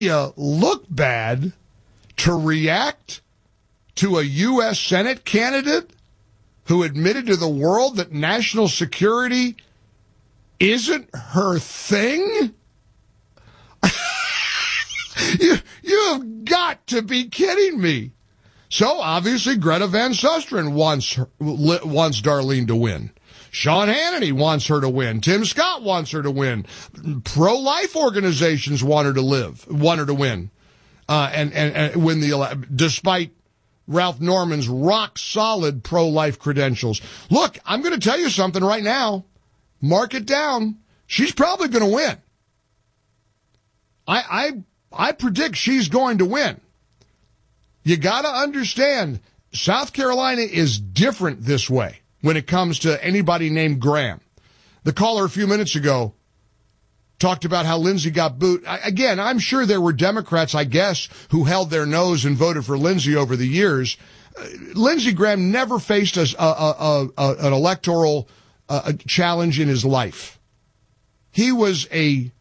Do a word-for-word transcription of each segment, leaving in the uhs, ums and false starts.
you look bad to react to a U S Senate candidate who admitted to the world that national security isn't her thing? you, you have got to be kidding me. So obviously Greta Van Susteren wants her, wants Darlene to win. Sean Hannity wants her to win. Tim Scott wants her to win. Pro-life organizations want her to live, want her to win, uh, and, and, and win the election, despite Ralph Norman's rock-solid pro-life credentials. Look, I'm going to tell you something right now. Mark it down. She's probably going to win. I, I, I predict she's going to win. You got to understand, South Carolina is different this way when it comes to anybody named Graham. The caller a few minutes ago talked about how Lindsey got booed. I, again, I'm sure there were Democrats, I guess, who held their nose and voted for Lindsey over the years. Uh, Lindsey Graham never faced a, a, a, a, an electoral uh, challenge in his life. He was a,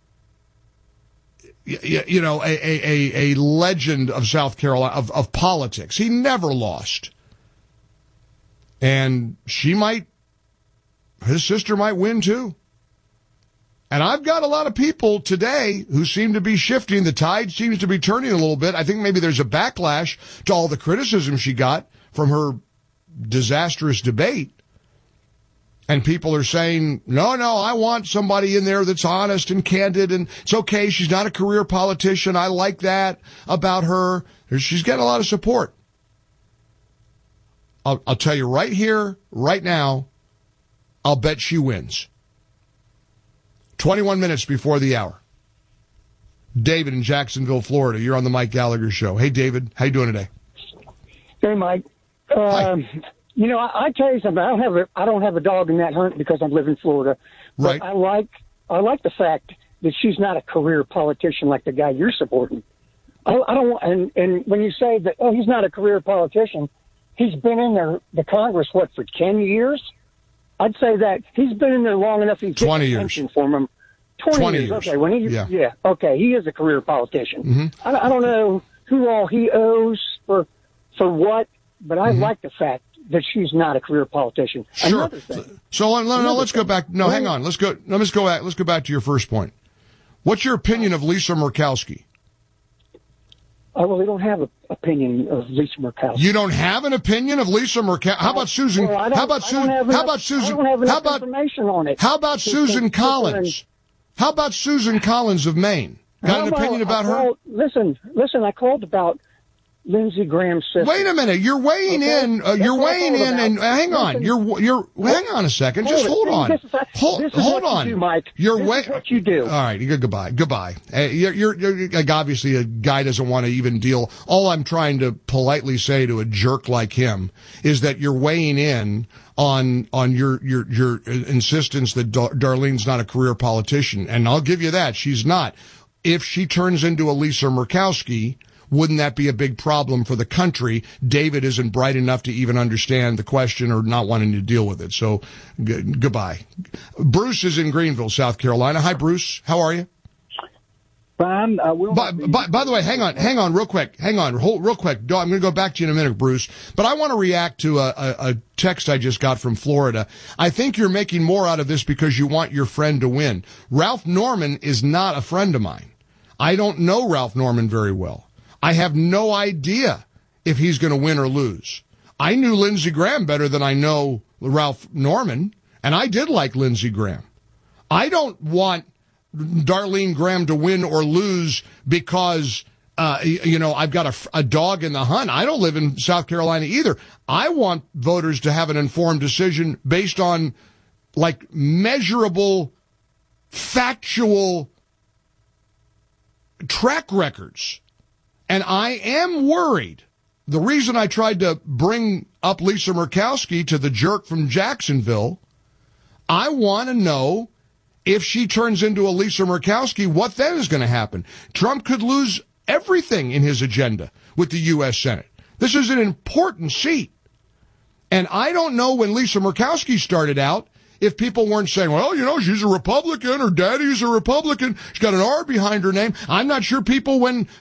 you, you know, a, a, a legend of South Carolina, of, of politics. He never lost. And she might, his sister might win too. And I've got a lot of people today who seem to be shifting. The tide seems to be turning a little bit. I think maybe there's a backlash to all the criticism she got from her disastrous debate. And people are saying, no, no, I want somebody in there that's honest and candid, and it's okay. She's not a career politician. I like that about her. She's getting a lot of support. I'll, I'll tell you right here, right now, I'll bet she wins. twenty-one minutes before the hour. David in Jacksonville, Florida. You're on the Mike Gallagher Show. Hey, David. How you doing today? Hey, Mike. Um, you know, I, I tell you something. I don't have a I don't have a dog in that hunt because I live in Florida. But right. I like I like the fact that she's not a career politician like the guy you're supporting. I, I don't. And and when you say that, oh, he's not a career politician. He's been in there, the Congress, what, for ten years? I'd say that he's been in there long enough. He's twenty getting years. attention from him. twenty, twenty years. years. Okay, when he, yeah. yeah, okay, he is a career politician. Mm-hmm. I, I don't know who all he owes for for what, but I mm-hmm. like the fact that she's not a career politician. Sure. Another thing, so no, no, another let's thing. go back. No, hang on. Let's go. No, let's go back. Let's go back to your first point. What's your opinion of Lisa Murkowski? I really don't have an opinion of Lisa Murkowski. You don't have an opinion of Lisa Murkowski? How about Susan? Well, how about Susan? How enough, about Susan? I don't have enough how about information on it. How about Susan Collins? How about Susan Collins of Maine? Got How an opinion about, about her? Listen, listen. I called about Lindsey Graham's sister. Wait a minute. You're weighing okay? in. Uh, you're weighing in, about. and uh, hang on. Listen, you're you're. Hang on a second. Hold Just it. hold on. This is, hold this is hold what on. You do, Mike. You're this way- is what you do. All right. You goodbye. Goodbye. Uh, you're, you're, you're like obviously a guy doesn't want to even deal. All I'm trying to politely say to a jerk like him is that you're weighing in on on your your your insistence that Dar- Darlene's not a career politician, and I'll give you that she's not. If she turns into a Lisa Murkowski, wouldn't that be a big problem for the country? David isn't bright enough to even understand the question or not wanting to deal with it. So g- goodbye. Bruce is in Greenville, South Carolina. Hi, Bruce. How are you? Fine. I will. By, by, by the way, hang on, hang on real quick. Hang on, hold, real quick. I'm going to go back to you in a minute, Bruce. But I want to react to a, a, a text I just got from Florida. I think you're making more out of this because you want your friend to win. Ralph Norman is not a friend of mine. I don't know Ralph Norman very well. I have no idea if he's going to win or lose. I knew Lindsey Graham better than I know Ralph Norman, and I did like Lindsey Graham. I don't want Darlene Graham to win or lose because, uh, you know, I've got a, a dog in the hunt. I don't live in South Carolina either. I want voters to have an informed decision based on, like, measurable, factual track records. And I am worried. The reason I tried to bring up Lisa Murkowski to the jerk from Jacksonville, I want to know if she turns into a Lisa Murkowski, what then is going to happen? Trump could lose everything in his agenda with the U S Senate. This is an important seat. And I don't know when Lisa Murkowski started out if people weren't saying, well, you know, she's a Republican, her daddy's a Republican, she's got an R behind her name. I'm not sure people, when